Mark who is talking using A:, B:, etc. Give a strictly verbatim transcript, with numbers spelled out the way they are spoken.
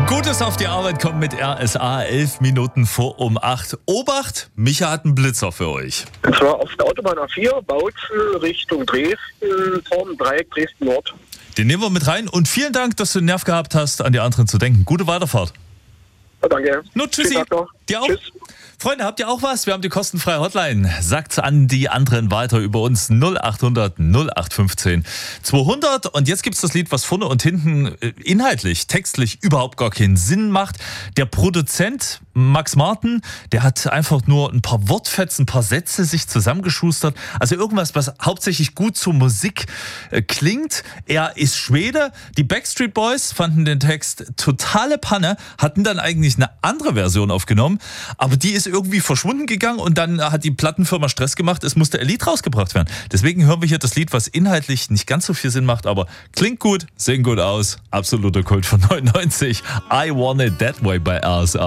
A: Gutes auf die Arbeit kommt mit R S A, elf Minuten vor um acht. Obacht, Micha hat einen Blitzer für euch.
B: Und zwar auf der Autobahn A vier, Bautzen Richtung Dresden, vorm Dreieck Dresden Nord.
A: Den nehmen wir mit rein und vielen Dank, dass du den Nerv gehabt hast, an die anderen zu denken. Gute Weiterfahrt.
B: Ja, danke.
A: Nur tschüssi.
B: Schönen Tag noch.
A: Dir auch.
B: Tschüss.
A: Freunde, habt ihr auch was? Wir haben die kostenfreie Hotline. Sagt's an die anderen weiter über uns. null acht hundert null acht fünfzehn zweihundert. Und jetzt gibt's das Lied, was vorne und hinten inhaltlich, textlich überhaupt gar keinen Sinn macht. Der Produzent Max Martin, der hat einfach nur ein paar Wortfetzen, ein paar Sätze sich zusammengeschustert. Also irgendwas, was hauptsächlich gut zur Musik äh, klingt. Er ist Schwede. Die Backstreet Boys fanden den Text totale Panne, hatten dann eigentlich eine andere Version aufgenommen, aber die ist irgendwie verschwunden gegangen und dann hat die Plattenfirma Stress gemacht, es musste ein Lied rausgebracht werden. Deswegen hören wir hier das Lied, was inhaltlich nicht ganz so viel Sinn macht, aber klingt gut, sehen gut aus. Absoluter Kult von neunundneunzig. I Want It That Way bei R S A.